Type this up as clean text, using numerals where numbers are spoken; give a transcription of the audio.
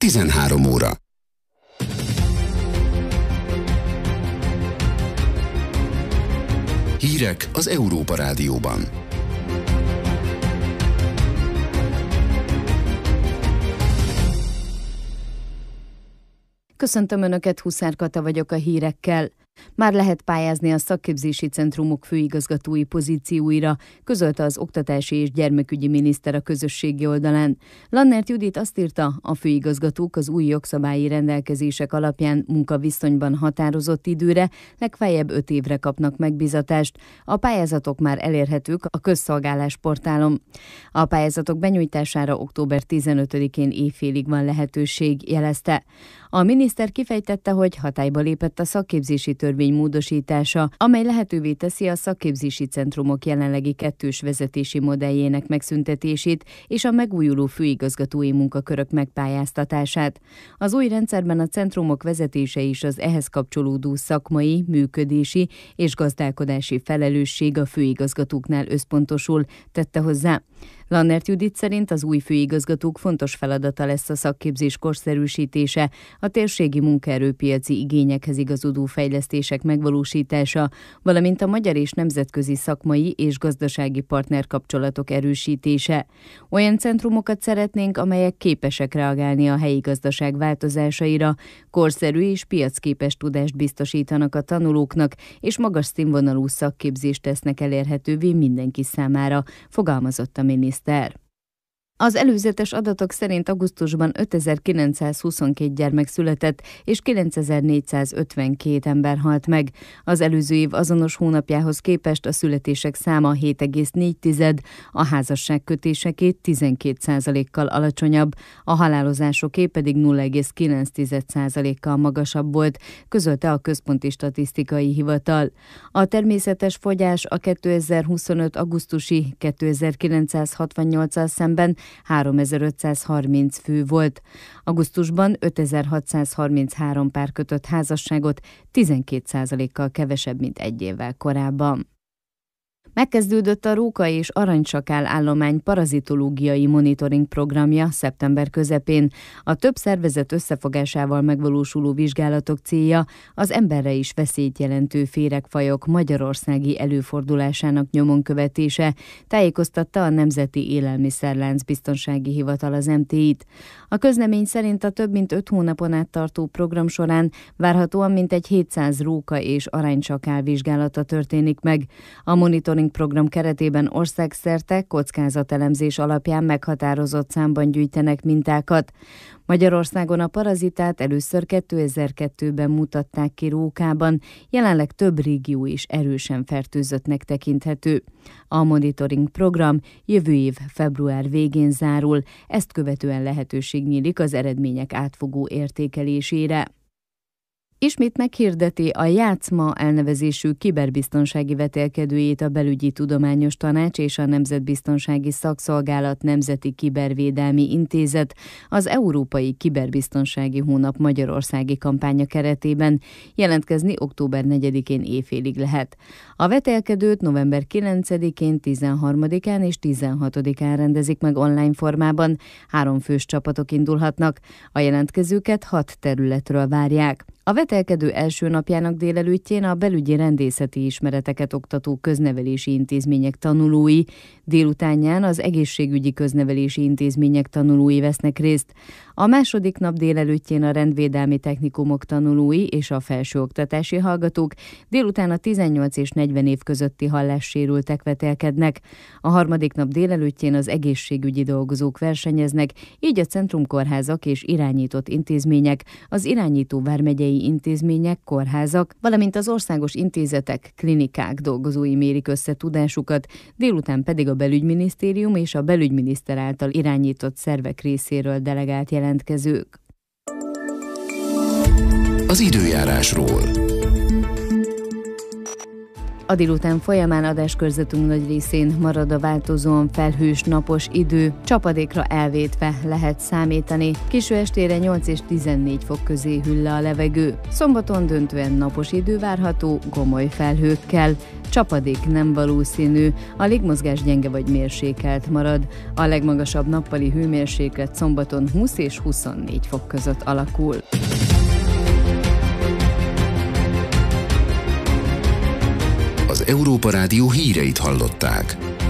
13 óra. Hírek az Európa Rádióban. Köszöntöm Önöket, Huszár Kata vagyok a hírekkel. Már lehet pályázni a szakképzési centrumok főigazgatói pozícióira, közölte az oktatási és gyermekügyi miniszter a közösségi oldalán. Lannert Judit azt írta, a főigazgatók az új jogszabályi rendelkezések alapján munkaviszonyban határozott időre, legfeljebb 5 évre kapnak megbízatást. A pályázatok már elérhetők a közszolgálás portálon. A pályázatok benyújtására október 15-én éjfélig van lehetőség, jelezte. A miniszter kifejtette, hogy hatályba lépett a szakképzési törvény módosítása, amely lehetővé teszi a szakképzési centrumok jelenlegi kettős vezetési modelljének megszüntetését és a megújuló főigazgatói munkakörök megpályáztatását. Az új rendszerben a centrumok vezetése is az ehhez kapcsolódó szakmai, működési és gazdálkodási felelősség a főigazgatóknál összpontosul, tette hozzá. Lannert Judit szerint az új főigazgatók fontos feladata lesz a szakképzés korszerűsítése, a térségi munkaerőpiaci igényekhez igazodó fejlesztések megvalósítása, valamint a magyar és nemzetközi szakmai és gazdasági partnerkapcsolatok erősítése. Olyan centrumokat szeretnénk, amelyek képesek reagálni a helyi gazdaság változásaira, korszerű és piacképes tudást biztosítanak a tanulóknak, és magas színvonalú szakképzést tesznek elérhetővé mindenki számára, fogalmazott a miniszter. Az előzetes adatok szerint augusztusban 5922 gyermek született, és 9452 ember halt meg. Az előző év azonos hónapjához képest a születések száma 7,4, a házasságkötéseké 12%-kal alacsonyabb, a halálozásoké pedig 0,9%-kal magasabb volt, közölte a Központi Statisztikai Hivatal. A természetes fogyás a 2025. augusztusi 2968-al szemben 3530 fő volt. Augusztusban 5633 pár kötött házasságot, 12%-kal kevesebb, mint egy évvel korábban. Megkezdődött a róka és aranysakál állomány parazitológiai monitoring programja szeptember közepén. A több szervezet összefogásával megvalósuló vizsgálatok célja az emberre is veszélyt jelentő féregfajok magyarországi előfordulásának nyomon követése, tájékoztatta a Nemzeti Élelmiszerlánc Biztonsági Hivatal az MTI-t. A közlemény szerint a több mint 5 hónapon át tartó program során várhatóan mintegy 700 róka és aranysakál vizsgálata történik meg. A monitoring program keretében országszerte kockázatelemzés alapján meghatározott számban gyűjtenek mintákat. Magyarországon a parazitát először 2002-ben mutatták ki rókában, jelenleg több régió is erősen fertőzöttnek tekinthető. A monitoring program jövő év február végén zárul, ezt követően lehetőség nyílik az eredmények átfogó értékelésére. Ismét meghirdeti a JÁCMA elnevezésű kiberbiztonsági vetélkedőjét a Belügyi Tudományos Tanács és a Nemzetbiztonsági Szakszolgálat Nemzeti Kibervédelmi Intézet az Európai Kiberbiztonsági Hónap magyarországi kampánya keretében. Jelentkezni október 4-én éjfélig lehet. A vetélkedőt november 9-én, 13-án és 16-án rendezik meg online formában. 3 fős csapatok indulhatnak. A jelentkezőket 6 területről várják. A vetélkedő első napjának délelőttjén a belügyi rendészeti ismereteket oktató köznevelési intézmények tanulói, délutánján az egészségügyi köznevelési intézmények tanulói vesznek részt. A második nap délelőttjén a rendvédelmi technikumok tanulói és a felsőoktatási hallgatók, délután a 18 és 40 év közötti hallássérültek vetélkednek. A harmadik nap délelőttjén az egészségügyi dolgozók versenyeznek, így a centrumkórházak és irányított intézmények, az irányító vármegyei intézmények, kórházak, valamint az országos intézetek, klinikák dolgozói mérik össze tudásukat, délután pedig a belügyminisztérium és a belügyminiszter által irányított szervek részéről delegált jelentkezők. Az időjárásról. A délután folyamán adáskörzetünk nagy részén marad a változóan felhős napos idő, csapadékra elvétve lehet számítani, késő estére 8 és 14 fok közé hűl le a levegő. Szombaton döntően napos idő várható, gomoly felhőkkel, csapadék nem valószínű, a légmozgás gyenge vagy mérsékelt marad. A legmagasabb nappali hőmérséklet szombaton 20 és 24 fok között alakul. Az Európa Rádió híreit hallották.